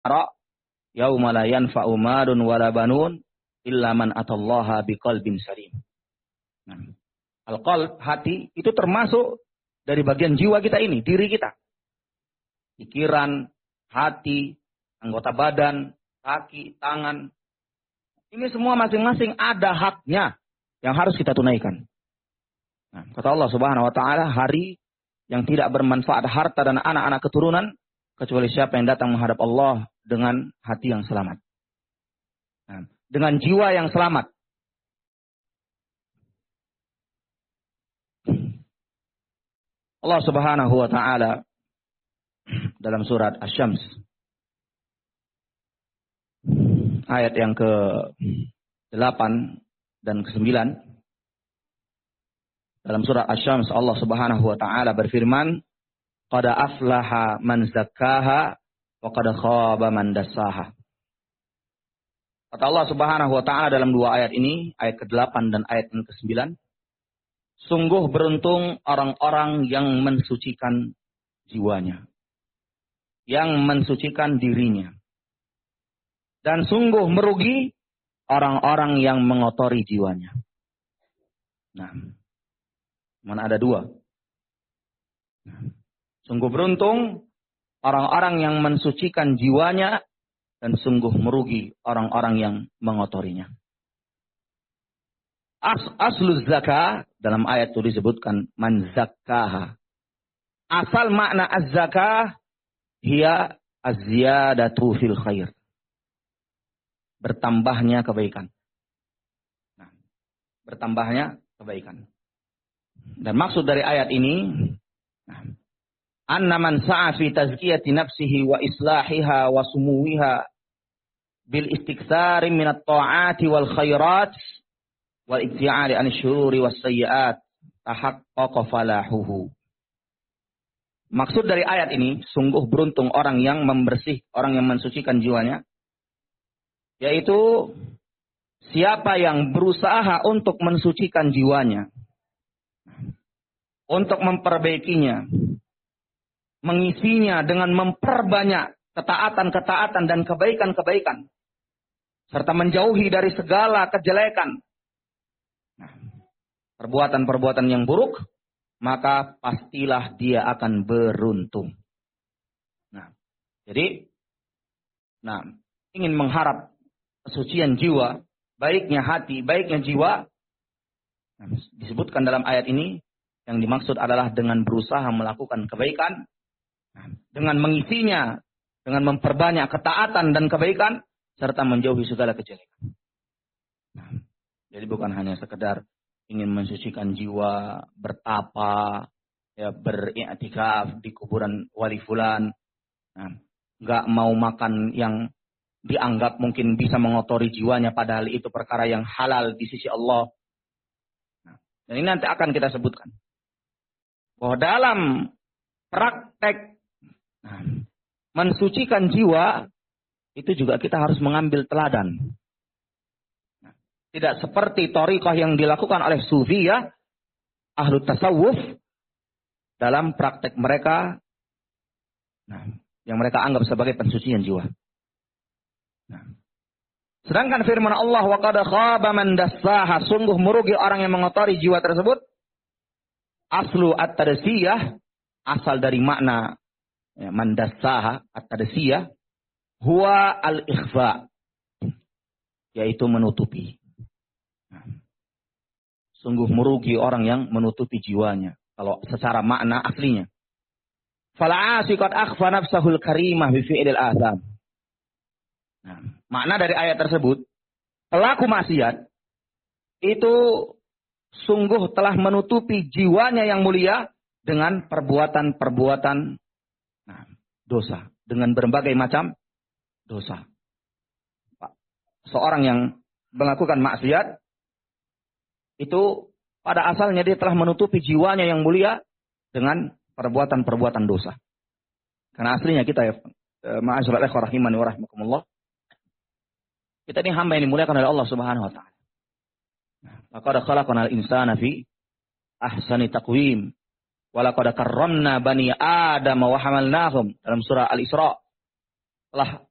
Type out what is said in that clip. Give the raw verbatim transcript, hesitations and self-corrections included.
yauma la yanfa'u malun wala banun illa man atallaha biqalbin salim. Nah, al-qalb, hati, itu termasuk dari bagian jiwa kita ini, diri kita. Pikiran, hati, anggota badan, kaki, tangan. Ini semua masing-masing ada haknya yang harus kita tunaikan. Nah, kata Allah Subhanahu wa taala, hari yang tidak bermanfaat harta dan anak-anak keturunan kecuali siapa yang datang menghadap Allah dengan hati yang selamat. Nah, dengan jiwa yang selamat. Allah Subhanahu wa taala dalam surat Asy-Syams ayat yang ke delapan dan ke sembilan, dalam surat Asy-Syams Allah Subhanahu wa taala berfirman, qad aflaha man zakkaha wa qad khaba man dassaha. Kata Allah Subhanahu wa taala dalam dua ayat ini, ayat ke delapan dan ayat yang ke sembilan, sungguh beruntung orang-orang yang mensucikan jiwanya, yang mensucikan dirinya. Dan sungguh merugi orang-orang yang mengotori jiwanya. Nah, mana ada dua. Nah, sungguh beruntung orang-orang yang mensucikan jiwanya, dan sungguh merugi orang-orang yang mengotorinya. As asluz zakah, dalam ayat itu disebutkan man zakkaha. Asal makna az-zakah hiya az-ziyadatu fil khair. Bertambahnya kebaikan. Nah, bertambahnya kebaikan. Dan maksud dari ayat ini, nah, anna man sa'a fi tazkiyati nafsihi wa islahiha wa sumuwiha bil istiktsari min at-ta'ati wal khairat wal ibti'ali an syururi was sayyi'at tahaqqaqa falahuhu. Maksud dari ayat ini, sungguh beruntung orang yang membersih, orang yang mensucikan jiwanya, yaitu siapa yang berusaha untuk mensucikan jiwanya, untuk memperbaikinya, mengisinya dengan memperbanyak ketaatan-ketaatan dan kebaikan-kebaikan, serta menjauhi dari segala kejelekan, nah, perbuatan-perbuatan yang buruk, maka pastilah dia akan beruntung. Nah, jadi, nah, ingin mengharap kesucian jiwa, baiknya hati, baiknya jiwa, nah, disebutkan dalam ayat ini, yang dimaksud adalah dengan berusaha melakukan kebaikan, nah, dengan mengisinya, dengan memperbanyak ketaatan dan kebaikan, serta menjauhi segala kejelekan. Nah, jadi bukan hanya sekedar ingin mensucikan jiwa, bertapa, ya, beriktikaf di kuburan wali fulan, nah, nggak mau makan yang dianggap mungkin bisa mengotori jiwanya, padahal itu perkara yang halal di sisi Allah. Nah, dan ini nanti akan kita sebutkan bahwa dalam praktek nah, mensucikan jiwa itu juga kita harus mengambil teladan. Nah, tidak seperti thariqah yang dilakukan oleh sufiyah, ahlu tasawuf, dalam praktek mereka, nah, yang mereka anggap sebagai pensucian jiwa. Nah, sedangkan firman Allah, wa qad khaba man dassaha, sungguh merugi orang yang mengotori jiwa tersebut. Aslu at-tadasiyah, asal dari makna ya, man dassaha, at-tadasiyah, huwa al-ikhfa, yaitu menutupi. Nah, sungguh merugi orang yang menutupi jiwanya, kalau secara makna aslinya. Fala asiqat akhfa nafsahul karimah bi fi'lil atham. Nah, makna dari ayat tersebut, pelaku maksiat itu sungguh telah menutupi jiwanya yang mulia dengan perbuatan-perbuatan nah, dosa, dengan berbagai macam dosa. Seorang yang melakukan maksiat itu pada asalnya dia telah menutupi jiwanya yang mulia dengan perbuatan-perbuatan dosa. Karena aslinya kita ya, ma'asyiral ikhwah rahimani wa rahimakumullah, kita ini hamba yang dimuliakan oleh Allah Subhanahu wa taala. Laqad khalaqnal insana fi ahsani taqwim wa laqad karramna bani Adam wa hamalnahum, dalam surah Al-Isra. Telah